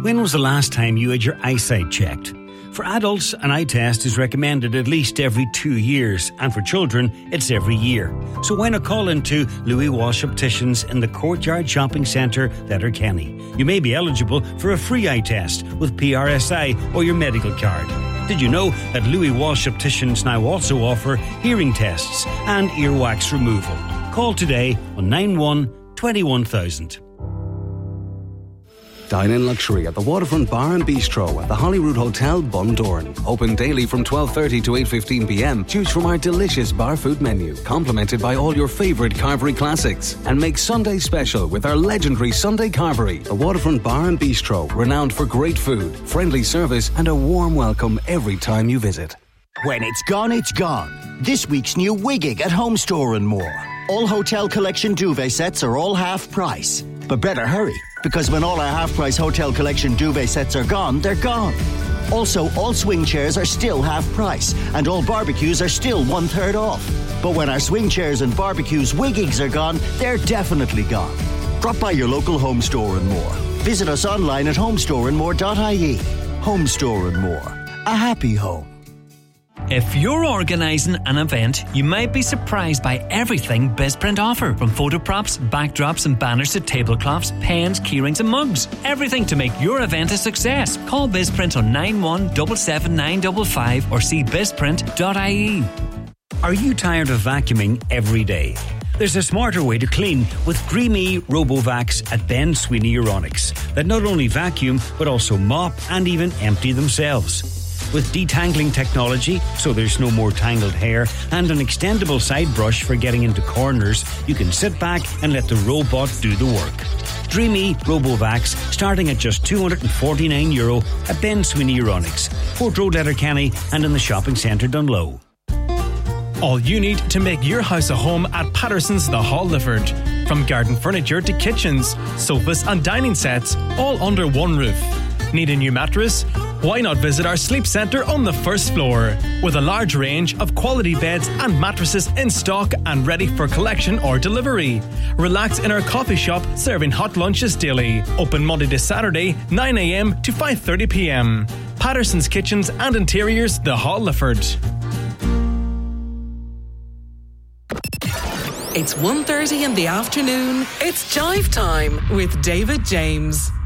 When was the last time you had your eyesight checked? For adults, an eye test is recommended at least every 2 years, and for children, it's every year. So why not call into Louis Walsh Opticians in the Courtyard Shopping Centre, Letterkenny? You may be eligible for a free eye test with PRSI or your medical card. Did you know that Louis Walsh Opticians now also offer hearing tests and earwax removal? Call today on 91 21000. Dine in luxury at the Waterfront Bar and Bistro at the Holyrood Hotel, Bundoran. Open daily from 12:30 to 8:15 p.m. Choose from our delicious bar food menu, complemented by all your favourite carvery classics. And make Sunday special with our legendary Sunday Carvery. The Waterfront Bar and Bistro, renowned for great food, friendly service and a warm welcome every time you visit. When it's gone, it's gone. This week's new Wiggig at Home Store and More. All Hotel Collection duvet sets are all half price. But better hurry, because when all our half-price Hotel Collection duvet sets are gone, they're gone. Also, all swing chairs are still half price, and all barbecues are still 1/3 off. But when our swing chairs and barbecues Wiggigs are gone, they're definitely gone. Drop by your local Home Store and More. Visit us online at homestoreandmore.ie. Home Store and More. A happy home. If you're organising an event, you might be surprised by everything BizPrint offer. From photo props, backdrops and banners to tablecloths, pens, keyrings and mugs. Everything to make your event a success. Call BizPrint on 9177955 or see bizprint.ie. Are you tired of vacuuming every day? There's a smarter way to clean with Dreamy RoboVacs at Ben Sweeney Euronics that not only vacuum but also mop and even empty themselves. With detangling technology, so there's no more tangled hair, and an extendable side brush for getting into corners, you can sit back and let the robot do the work. Dreamy RoboVacs starting at just €249 at Ben Sweeney Euronics, Port Road, Letterkenny, and in the shopping centre Dunlow. All you need to make your house a home at Patterson's The Hall Lifford. From garden furniture to kitchens, sofas and dining sets, all under one roof. Need a new mattress? Why not visit our sleep centre on the first floor? With a large range of quality beds and mattresses in stock and ready for collection or delivery. Relax in our coffee shop serving hot lunches daily. Open Monday to Saturday, 9 a.m. to 5:30 p.m. Patterson's Kitchens and Interiors, The Hall Lifford. It's 1:30 in the afternoon. It's Jive Time with David James.